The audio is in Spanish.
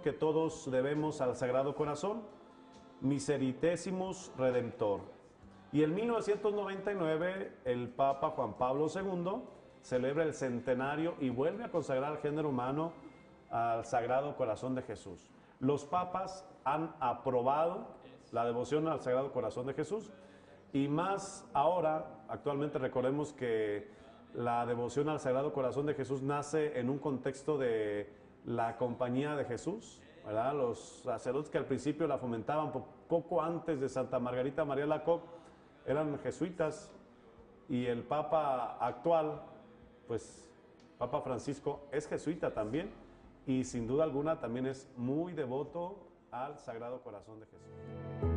que todos debemos al Sagrado Corazón, Miseritesimus Redemptor. Y en 1999 el Papa Juan Pablo II celebra el centenario y vuelve a consagrar al género humano al Sagrado Corazón de Jesús. Los papas han aprobado la devoción al Sagrado Corazón de Jesús, y más ahora, actualmente recordemos que la devoción al Sagrado Corazón de Jesús nace en un contexto de la Compañía de Jesús, ¿verdad? Los sacerdotes que al principio la fomentaban poco antes de Santa Margarita María Alacoque eran jesuitas, y el Papa actual, pues Papa Francisco, es jesuita también, y sin duda alguna también es muy devoto al Sagrado Corazón de Jesús.